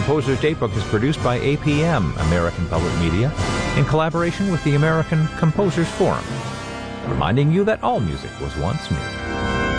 Composer's Datebook is produced by APM, American Public Media, in collaboration with the American Composers Forum, reminding you that all music was once new.